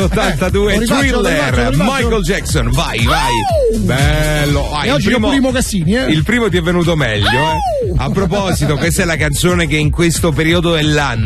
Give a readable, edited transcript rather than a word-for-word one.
82 Thriller, Michael Jackson, vai. Bello. E oggi primo Cassini, Il primo ti è venuto meglio, A proposito, questa è la canzone che in questo periodo dell'anno